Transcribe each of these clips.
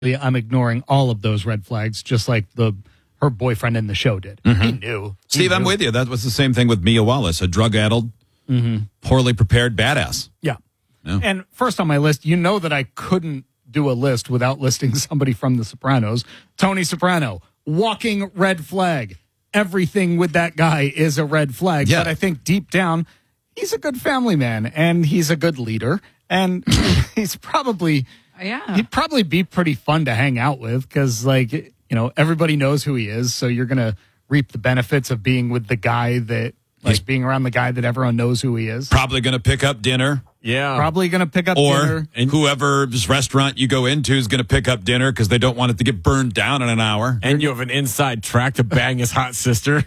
I'm ignoring all of those red flags, just like her boyfriend in the show did. He knew. Steve, I'm with you. That was the same thing with Mia Wallace, a drug-addled, poorly prepared badass. Yeah. Yeah. And first on my list, you know that I couldn't do a list without listing somebody from The Sopranos. Tony Soprano, walking red flag. Everything with that guy is a red flag. Yeah. But I think deep down, he's a good family man, and he's a good leader, and he's probably... Yeah. He'd probably be pretty fun to hang out with because, like, you know, everybody knows who he is. So you're going to reap the benefits of being with the guy that, like, being around the guy that everyone knows who he is. Probably going to pick up dinner. Yeah. Probably going to pick up Or dinner. whoever's restaurant you go into is going to pick up dinner because they don't want it to get burned down in an hour. And you have an inside track to bang his hot sister.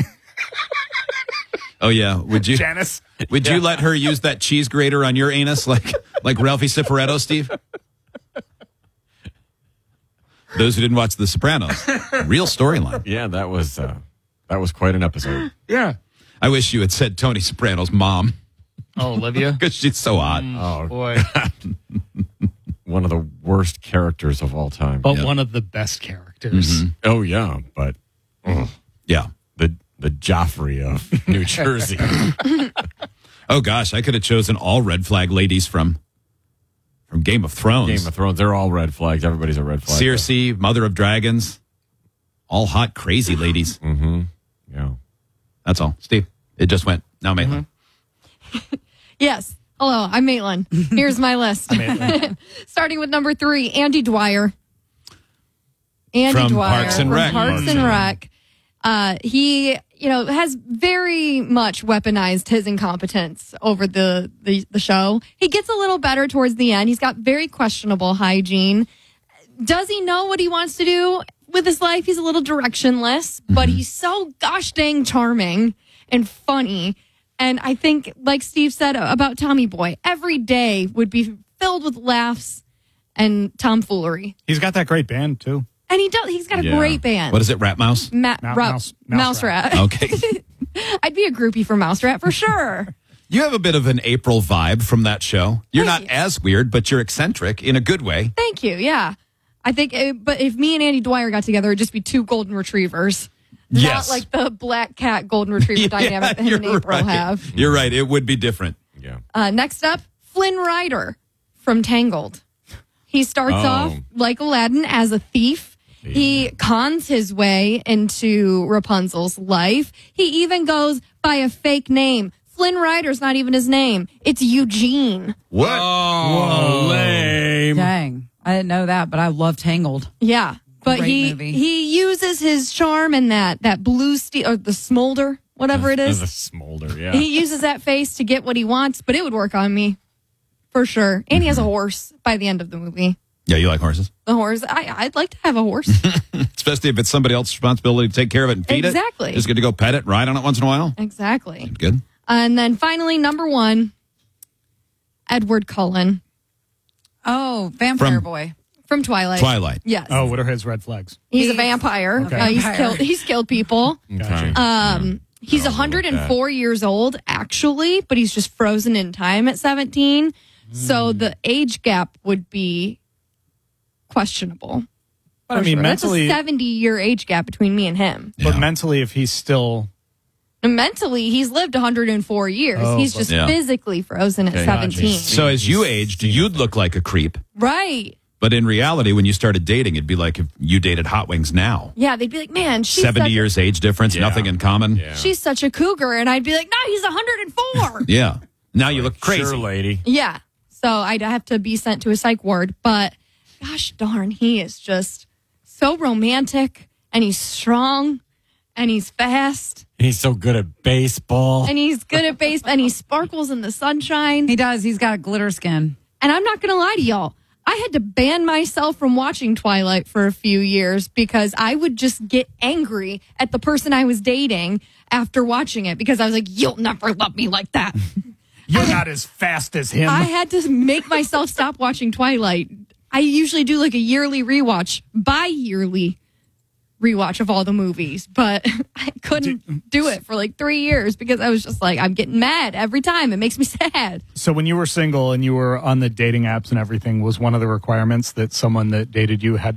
Oh, yeah. Would you Janice. Would you let her use that cheese grater on your anus like Ralphie Cifaretto, Steve? Those who didn't watch The Sopranos, real storyline. Yeah, that was quite an episode. Yeah. I wish you had said Tony Soprano's mom Oh, Olivia. because she's so hot. Oh, Boy. one of the worst characters of all time. But one of the best characters. Oh yeah, but Yeah. the Joffrey of New Jersey. Oh, gosh, I could have chosen all red flag ladies from Game of Thrones. Game of Thrones, they're all red flags. Everybody's a red flag. Cersei, Mother of Dragons. All hot, crazy ladies. Yeah. That's all. Steve, it just went. Now, Maitland. Yes. Hello, I'm Maitland. Here's my list. Starting with number 3, Andy Dwyer. From Parks and Rec. Parks and Rec. He, has very much weaponized his incompetence over the show. He gets a little better towards the end. He's got very questionable hygiene. Does he know what he wants to do with his life? He's a little directionless, but he's so gosh dang charming and funny. And I think, like Steve said about Tommy Boy, every day would be filled with laughs and tomfoolery. He's got that great band, too. And he's got a great band. What is it, Rat Mouse? Mouse Rat. Okay. I'd be a groupie for Mouse Rat for sure. You have a bit of an April vibe from that show. You're not Thanks. as weird, but you're eccentric in a good way. Thank you. Yeah. I think, but if me and Andy Dwyer got together, it'd just be 2 golden retrievers. Yes. Not like the black cat golden retriever dynamic that him and you're April right. have. You're right. It would be different. Yeah. Next up, Flynn Rider from Tangled. He starts off like Aladdin as a thief. He cons his way into Rapunzel's life. He even goes by a fake name. Flynn Rider's not even his name. It's Eugene. What? Oh, lame. Dang. I didn't know that, but I love Tangled. Yeah. But Great movie. he uses his charm and that blue steel or the smolder, whatever it The is. smolder, yeah. He uses that face to get what he wants, but it would work on me for sure. And he has a horse by the end of the movie. Yeah, you like horses? The horse. I'd like to have a horse. Especially if it's somebody else's responsibility to take care of it and feed Exactly. it. Just get to go pet it, ride on it once in a while. Exactly. Good. And then finally, number 1, Edward Cullen Oh, Vampire From- Boy. from Twilight. Twilight. Yes. Oh, what are his red flags? He's a vampire. Okay. He's killed people. Okay. He's 104 years old, actually, but he's just frozen in time at 17. So the age gap would be questionable. But I mean, That's a mentally, 70-year age gap between me and him. but Yeah. mentally, if he's still, And mentally, he's lived 104 years. Oh, he's just yeah. physically frozen at Okay. 17. So as you aged, you'd look like a creep. Right. But in reality, when you started dating, it'd be like if you dated Hot Wings now. Yeah, they'd be like, man, she's 70 such, years age difference, Yeah. nothing in common. Yeah. she's such a cougar. And I'd be like, no, he's 104. Yeah. Now you look crazy. Sure, lady. Yeah. So I'd have to be sent to a psych ward. But gosh darn, he is just so romantic and he's strong and he's fast He's so good at baseball. and he's good at baseball and he sparkles in the sunshine. He does. He's got a glitter skin. And I'm not going to lie to y'all. I had to ban myself from watching Twilight for a few years because I would just get angry at the person I was dating after watching it because I was like, you'll never love me like that. you're not as fast as him. I had to make myself stop watching Twilight. I usually do like a yearly rewatch, bi-yearly. rewatch of all the movies, but I couldn't do it for like 3 years because I was just like, I'm getting mad every time. It makes me sad. So when you were single and you were on the dating apps and everything, was one of the requirements that someone that dated you had